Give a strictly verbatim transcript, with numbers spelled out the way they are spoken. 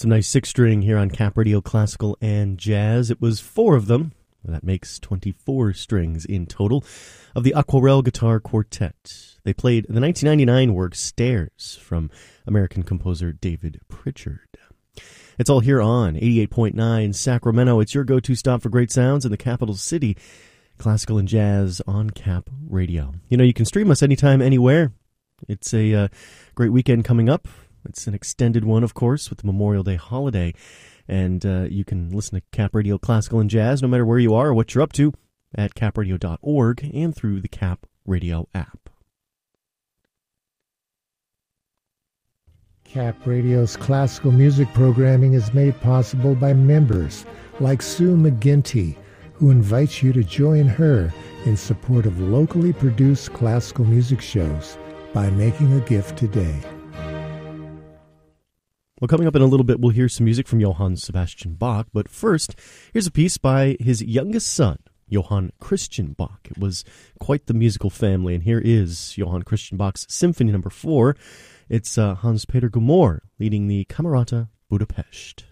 Some nice six-string here on Cap Radio Classical and Jazz. It was four of them. That makes twenty-four strings in total of the Aquarelle Guitar Quartet. They played the nineteen ninety-nine work Stairs from American composer David Pritchard. It's all here on eighty-eight point nine Sacramento. It's your go-to stop for great sounds in the capital city. Classical and Jazz on Cap Radio. You know, you can stream us anytime, anywhere. It's a uh, great weekend coming up. It's an extended one, of course, with the Memorial Day holiday. And uh, you can listen to Cap Radio Classical and Jazz no matter where you are or what you're up to at cap radio dot org and through the Cap Radio app. Cap Radio's classical music programming is made possible by members like Sue McGinty, who invites you to join her in support of locally produced classical music shows by making a gift today. Well, coming up in a little bit, we'll hear some music from Johann Sebastian Bach. But first, here's a piece by his youngest son, Johann Christian Bach. It was quite the musical family, and here is Johann Christian Bach's Symphony Number Four. It's uh, Hans-Peter Gumor leading the Camerata Budapest.